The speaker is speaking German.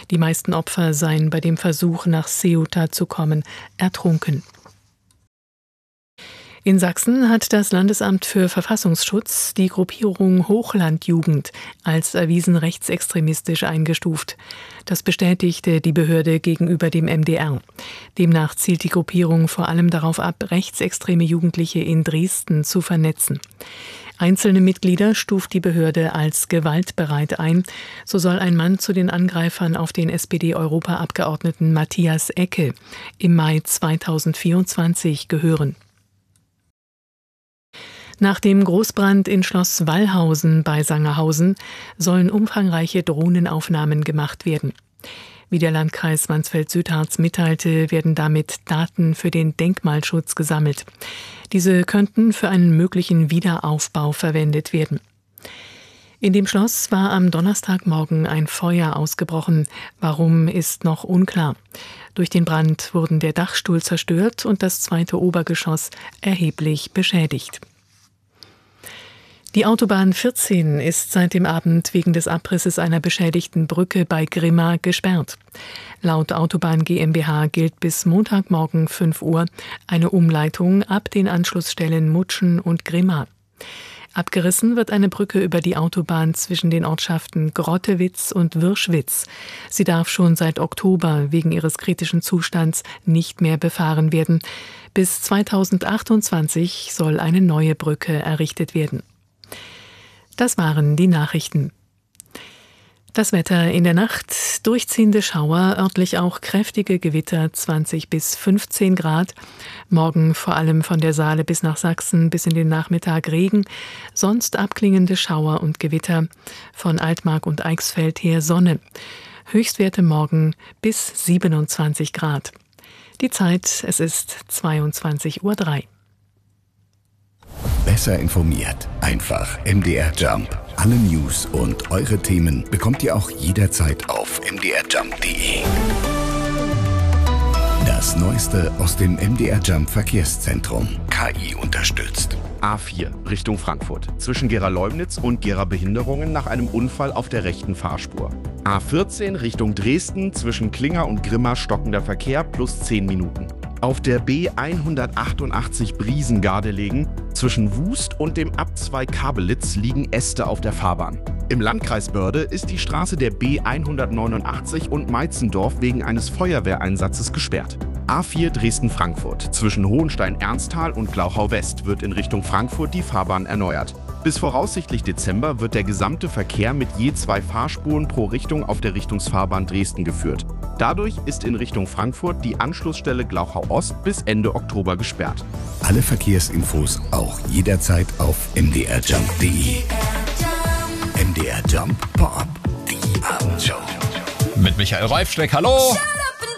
Die meisten Opfer seien bei dem Versuch, nach Ceuta zu kommen, ertrunken. In Sachsen hat das Landesamt für Verfassungsschutz die Gruppierung Hochlandjugend als erwiesen rechtsextremistisch eingestuft. Das bestätigte die Behörde gegenüber dem MDR. Demnach zielt die Gruppierung vor allem darauf ab, rechtsextreme Jugendliche in Dresden zu vernetzen. Einzelne Mitglieder stuft die Behörde als gewaltbereit ein. So soll ein Mann zu den Angreifern auf den SPD-Europaabgeordneten Matthias Ecke im Mai 2024 gehören. Nach dem Großbrand in Schloss Wallhausen bei Sangerhausen sollen umfangreiche Drohnenaufnahmen gemacht werden. Wie der Landkreis Mansfeld-Südharz mitteilte, werden damit Daten für den Denkmalschutz gesammelt. Diese könnten für einen möglichen Wiederaufbau verwendet werden. In dem Schloss war am Donnerstagmorgen ein Feuer ausgebrochen. Warum, ist noch unklar. Durch den Brand wurden der Dachstuhl zerstört und das zweite Obergeschoss erheblich beschädigt. Die Autobahn 14 ist seit dem Abend wegen des Abrisses einer beschädigten Brücke bei Grimma gesperrt. Laut Autobahn GmbH gilt bis Montagmorgen 5 Uhr eine Umleitung ab den Anschlussstellen Mutschen und Grimma. Abgerissen wird eine Brücke über die Autobahn zwischen den Ortschaften Grottewitz und Wirschwitz. Sie darf schon seit Oktober wegen ihres kritischen Zustands nicht mehr befahren werden. Bis 2028 soll eine neue Brücke errichtet werden. Das waren die Nachrichten. Das Wetter in der Nacht, durchziehende Schauer, örtlich auch kräftige Gewitter, 20 bis 15 Grad. Morgen vor allem von der Saale bis nach Sachsen bis in den Nachmittag Regen, sonst abklingende Schauer und Gewitter. Von Altmark und Eichsfeld her Sonne. Höchstwerte morgen bis 27 Grad. Die Zeit, es ist 22:03 Uhr. Besser informiert. Einfach MDR Jump. Alle News und eure Themen bekommt ihr auch jederzeit auf mdrjump.de. Das Neueste aus dem MDR Jump Verkehrszentrum. KI unterstützt. A4 Richtung Frankfurt. Zwischen Gera-Leumnitz und Gera-Behinderungen nach einem Unfall auf der rechten Fahrspur. A14 Richtung Dresden. Zwischen Klinger und Grimma stockender Verkehr plus 10 Minuten. Auf der B188 Briesengardelegen zwischen Wust und dem Abzweig Kabelitz liegen Äste auf der Fahrbahn. Im Landkreis Börde ist die Straße der B189 und Meitzendorf wegen eines Feuerwehreinsatzes gesperrt. A4 Dresden-Frankfurt. Zwischen Hohenstein-Ernsthal und Glauchau-West wird in Richtung Frankfurt die Fahrbahn erneuert. Bis voraussichtlich Dezember wird der gesamte Verkehr mit je 2 Fahrspuren pro Richtung auf der Richtungsfahrbahn Dresden geführt. Dadurch ist in Richtung Frankfurt die Anschlussstelle Glauchau-Ost bis Ende Oktober gesperrt. Alle Verkehrsinfos auch jederzeit auf mdrjump.de. MDR Jump Pop-Up, die Abendshow. Mit Michael Reifschleck, hallo!